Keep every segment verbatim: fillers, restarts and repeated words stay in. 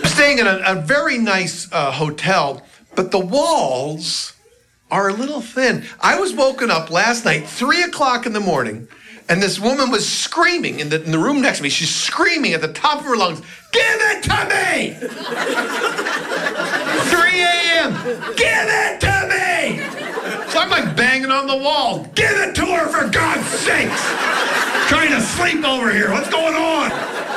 Staying in a, a very nice uh, hotel, but the walls are a little thin. I was woken up last night, three o'clock in the morning, and this woman was screaming in the, in the room next to me. She's screaming at the top of her lungs, "Give it to me!" three a.m. Give it to me! So I'm like banging on the wall. Give it to her, for God's sakes! Trying to sleep over here. What's going on?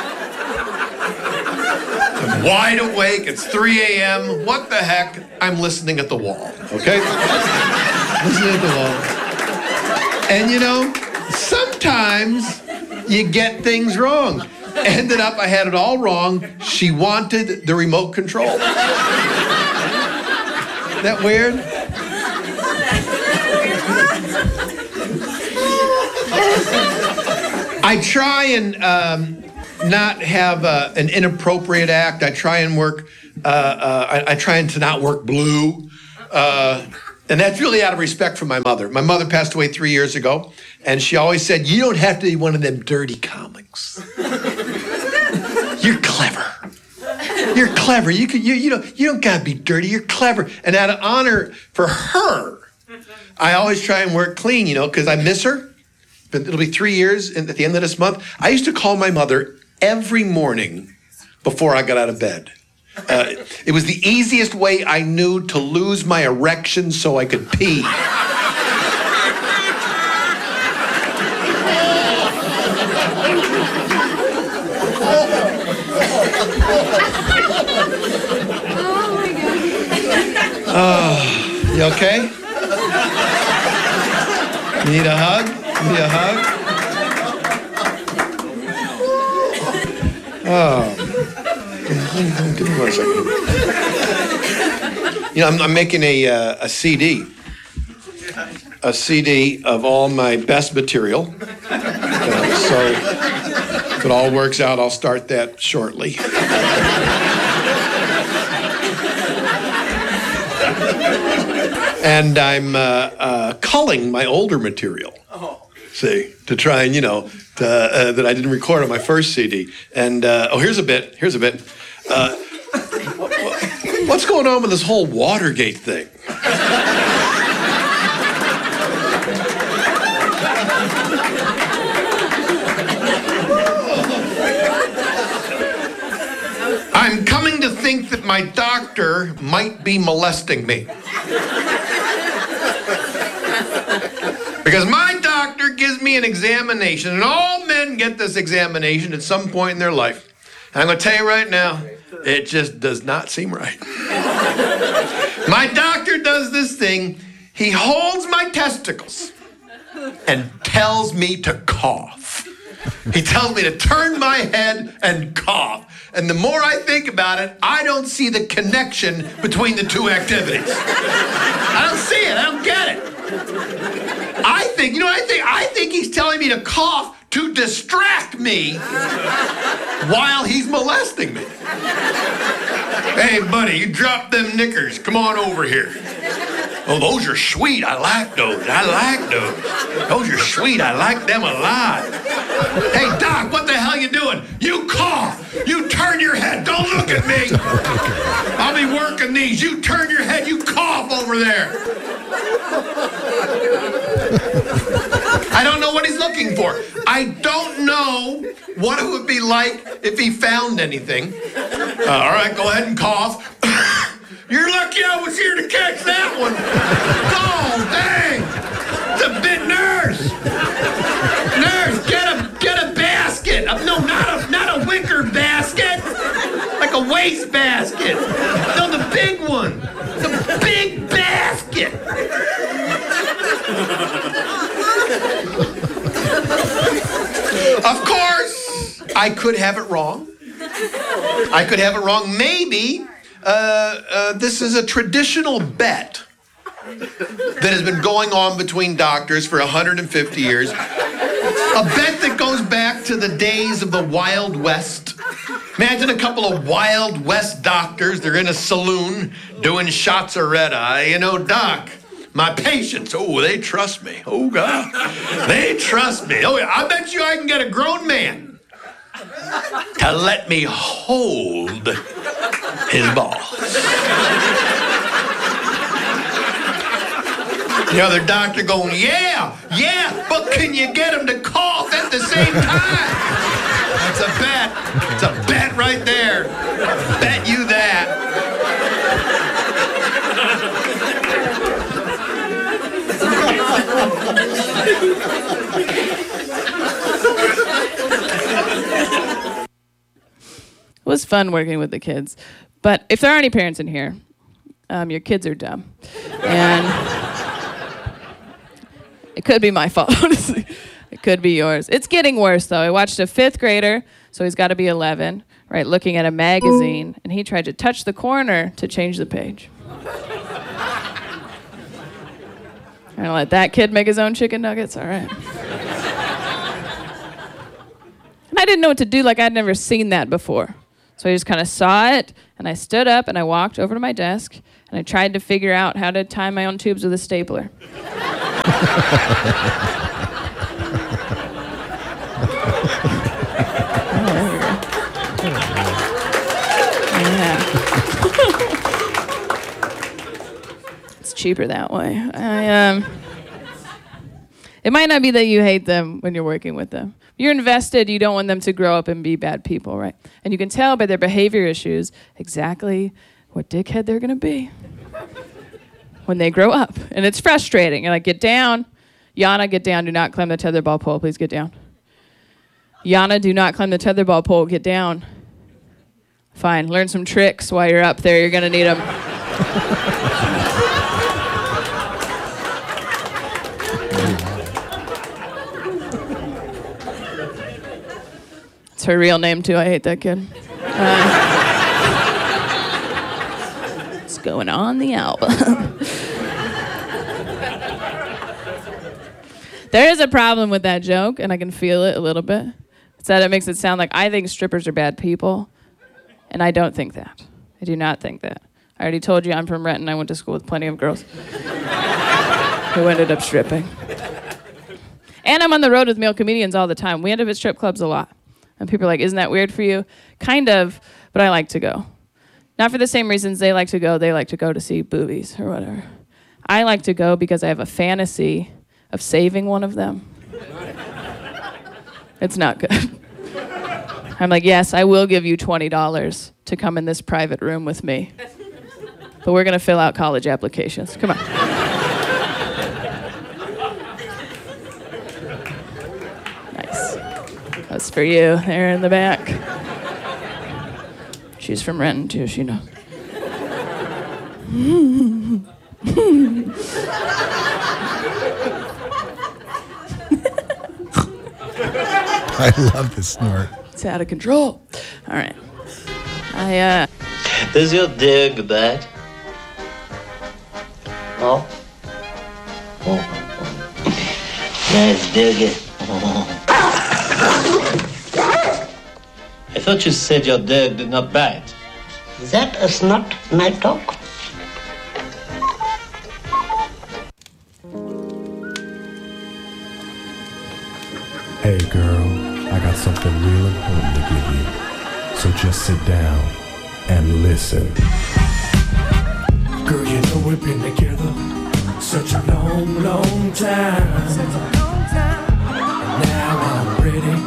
I'm wide awake. It's three a.m. What the heck? I'm listening at the wall, okay? Listening at the wall. And you know, sometimes you get things wrong. Ended up, I had it all wrong. She wanted the remote control. Isn't that weird? I try and um, not have uh, an inappropriate act. I try and work, uh, uh, I, I try and to not work blue. Uh, and that's really out of respect for my mother. My mother passed away three years ago, and she always said, "You don't have to be one of them dirty comics. You're clever. You're clever. You can, you, you know, you don't gotta be dirty. You're clever." And out of honor for her, I always try and work clean, you know, because I miss her. But it'll be three years at the end of this month. I used to call my mother every morning before I got out of bed. Uh, it was the easiest way I knew to lose my erection so I could pee. Oh, you okay? Need a hug? Need a hug? Oh. Give me one second. You know, I'm, I'm making a, uh, a C D. A C D of all my best material. Uh, so if it all works out, I'll start that shortly. And I'm uh, uh, culling my older material. See, to try and, you know, to, uh, that I didn't record on my first C D. And, uh, oh, here's a bit, here's a bit. Uh, what's going on with this whole Watergate thing? I'm coming to think that my doctor might be molesting me. Because my doctor gives me an examination, and all men get this examination at some point in their life. And I'm going to tell you right now, it just does not seem right. My doctor does this thing. He holds my testicles and tells me to cough. He tells me to turn my head and cough. And the more I think about it, I don't see the connection between the two activities. I don't see it. I don't get it. I think, you know what I think? I think he's telling me to cough to distract me while he's molesting me. "Hey, buddy, you dropped them knickers. Come on over here." "Oh, those are sweet. I like those. I like those. Those are sweet. I like them a lot." "Hey, Doc, what the hell you doing?" "You cough. You turn your head. Don't look at me. I'll be working these. You turn your head. You cough over there." I don't know what he's looking for. I don't know what it would be like if he found anything. Uh, all right, go ahead and cough. "You're lucky I was here to catch that one." Oh, dang. It's a bit, nurse. Nurse, get a get a basket. Uh, no, not a not a wicker basket. Like a waste basket. No, the big one. The big basket. Of course, I could have it wrong. I could have it wrong. Maybe uh, uh, this is a traditional bet that has been going on between doctors for one hundred fifty years. A bet that goes back to the days of the Wild West. Imagine a couple of Wild West doctors. They're in a saloon doing shots of red eye. "You know, Doc, my patients, oh, they trust me. Oh, God. They trust me. Oh, yeah, I bet you I can get a grown man to let me hold his ball. The other doctor going, yeah, yeah, but can you get him to cough at the same time? That's a bet. It's a bet right there. Bet you that. It was fun working with the kids. But if there are any parents in here, um, your kids are dumb. And it could be my fault, honestly. It could be yours. It's getting worse, though. I watched a fifth grader, so he's got to be eleven, right, looking at a magazine, and he tried to touch the corner to change the page. I'm gonna let that kid make his own chicken nuggets? All right. And I didn't know what to do, like I'd never seen that before. So I just kind of saw it, and I stood up, and I walked over to my desk, and I tried to figure out how to tie my own tubes with a stapler. Yeah. It's cheaper that way. I, um, it might not be that you hate them when you're working with them. You're invested, you don't want them to grow up and be bad people, right? And you can tell by their behavior issues exactly what dickhead they're gonna be when they grow up. And it's frustrating. And like, get down. Yana, get down. Do not climb the tetherball pole. Please get down. Yana, do not climb the tetherball pole. Get down. Fine. Learn some tricks while you're up there. You're gonna need them. It's her real name, too. I hate that kid. Uh, it's going on the album. There is a problem with that joke, and I can feel it a little bit. It's that it makes it sound like I think strippers are bad people, and I don't think that. I do not think that. I already told you I'm from Renton. I went to school with plenty of girls who ended up stripping. And I'm on the road with male comedians all the time. We end up at strip clubs a lot. And people are like, isn't that weird for you? Kind of, but I like to go. Not for the same reasons they like to go. They like to go to see boobies or whatever. I like to go because I have a fantasy of saving one of them. It's not good. I'm like, yes, I will give you twenty dollars to come in this private room with me. But we're going to fill out college applications. Come on. Nice. That's for you there in the back. She's from Renton, too. She knows. I love this snort. It's out of control. All right. I, uh... Does your dog go bad? No? Oh. Nice doggy. I thought you said your dog did not bite. That is not my dog. Hey girl, I got something real important to give you. So just sit down and listen. Girl, you know we've been together such a long, long time.